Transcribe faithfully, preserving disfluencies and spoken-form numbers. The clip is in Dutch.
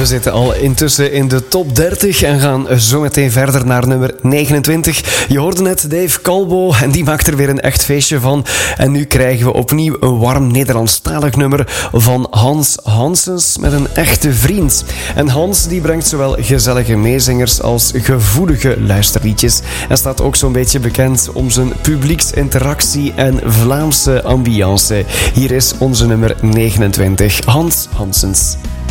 We zitten al intussen in de top dertig en gaan zo meteen verder naar nummer negenentwintig. Je hoorde net Dave Calvo en die maakt er weer een echt feestje van. En nu krijgen we opnieuw een warm Nederlandstalig nummer van Hans Hanssens met een echte vriend. En Hans die brengt zowel gezellige meezingers als gevoelige luisterliedjes. En staat ook zo'n beetje bekend om zijn publieksinteractie en Vlaamse ambiance. Hier is onze nummer negenentwintig, Hans Hanssens.